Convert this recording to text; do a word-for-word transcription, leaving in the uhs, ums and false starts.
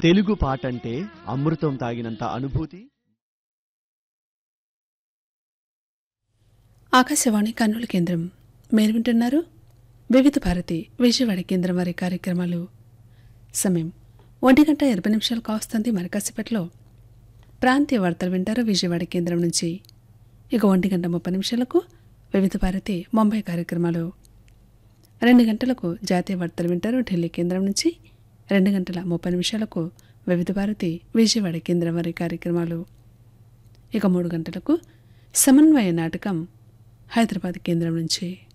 తెలుగు పాటంటే అమృతం తాగినంత అనుభూతి. ఆకాశవాణి కర్నూలు కేంద్రం. మీరు వింటున్నారు వివిధ భారతి విజయవాడ కేంద్రం వారి కార్యక్రమాలు. సమయం ఒంటి గంట ఇరవై నిమిషాలు కావస్తుంది. మరి కాసేపట్లో ప్రాంతీయ వార్తలు వింటారు విజయవాడ కేంద్రం నుంచి. ఇక ఒంటి గంట ముప్పై నిమిషాలకు వివిధ భారతి ముంబై కార్యక్రమాలు. రెండు గంటలకు జాతీయ వార్తలు వింటారు ఢిల్లీ కేంద్రం నుంచి. రెండు గంటల ముప్పై నిమిషాలకు వివిధ భారతి విజయవాడ కేంద్రం వారి కార్యక్రమాలు. ఇక మూడు గంటలకు సమన్వయ నాటకం హైదరాబాద్ కేంద్రం నుంచి.